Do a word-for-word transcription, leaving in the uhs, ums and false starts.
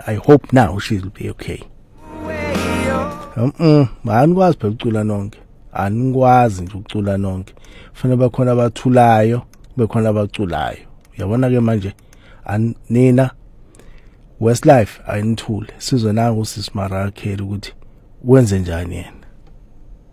I hope now she'll be okay. Um anikwazi phela ucula nonke, anikwazi nje ucula nonke. Kufanele bakhona abathulayo, bekhona abaculayo. Uyabona ke manje nina Westlife ayinithule, sizwe nangu usisi Mariah Carey ukuthi wenze njani yena.